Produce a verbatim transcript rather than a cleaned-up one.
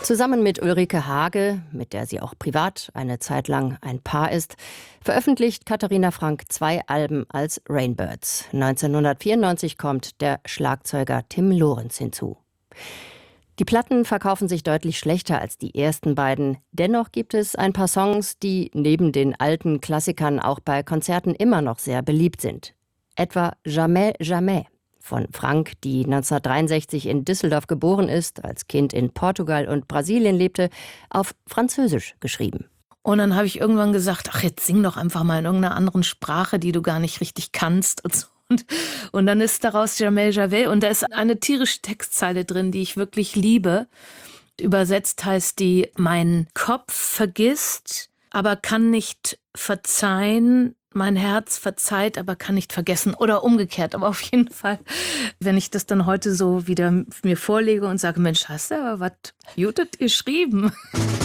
Zusammen mit Ulrike Hage, mit der sie auch privat eine Zeit lang ein Paar ist, veröffentlicht Katharina Frank zwei Alben als Rainbirds. neunzehnhundertvierundneunzig kommt der Schlagzeuger Tim Lorenz hinzu. Die Platten verkaufen sich deutlich schlechter als die ersten beiden. Dennoch gibt es ein paar Songs, die neben den alten Klassikern auch bei Konzerten immer noch sehr beliebt sind. Etwa Jamais, Jamais von Frank, die neunzehnhundertdreiundsechzig in Düsseldorf geboren ist, als Kind in Portugal und Brasilien lebte, auf Französisch geschrieben. Und dann habe ich irgendwann gesagt, ach, jetzt sing doch einfach mal in irgendeiner anderen Sprache, die du gar nicht richtig kannst und so. Und, und dann ist daraus Jamais, Jamais. Und da ist eine tierische Textzeile drin, die ich wirklich liebe. Übersetzt heißt die: Mein Kopf vergisst, aber kann nicht verzeihen. Mein Herz verzeiht, aber kann nicht vergessen. Oder umgekehrt. Aber auf jeden Fall, wenn ich das dann heute so wieder mir vorlege und sage, Mensch, hast du aber was Jutet geschrieben.